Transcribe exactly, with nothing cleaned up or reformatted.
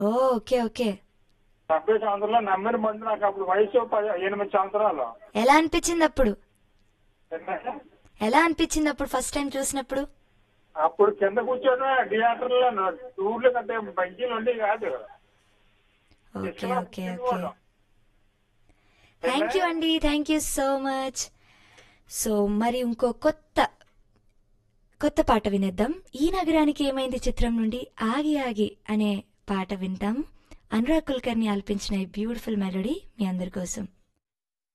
ఓ okay okay. డెబ్బై సంవత్సరాలు నమ్మిన మంది నాకు అప్పుడు వయసు పది- ఎనిమిది సంవత్సరాలు. ఎలా అనిపించింది అప్పుడు? ఏంటంటే, ఎలా అనిపించింది అప్పుడు ఫస్ట్ టైం చూసినప్పుడు? అప్పుడు కింద కూర్చోవడం థియేటర్లో టూర్లు కంటే బెంచీలు ఉండి కాదు. ఓకే ఇసుకలో ఓకే ఓకే. కూర్చోవడం. థ్యాంక్ యూ అండి, thank you so much. So మరి ఇంకో కొత్త కొత్త పాట వినేద్దాం. ఈ నగరానికి ఏమైంది చిత్రం నుండి ఆగి ఆగి అనే పాట వింటాం. అనురాగ్ కుల్కర్ని ఆలపించిన ఈ బ్యూటిఫుల్ మెలోడీ మీ అందరి కోసం.